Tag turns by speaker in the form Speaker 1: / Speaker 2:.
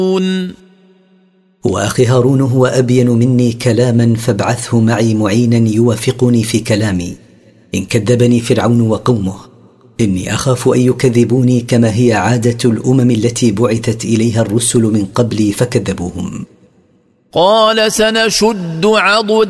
Speaker 1: وأخي هارون هو أبين مني كلاما فابعثه معي معينا يوافقني في كلامي إن كذبني فرعون وقومه، إني أخاف أن يكذبوني كما هي عادة الأمم التي بعثت إليها الرسل من قبلي فكذبوهم.
Speaker 2: قال سنشد عضد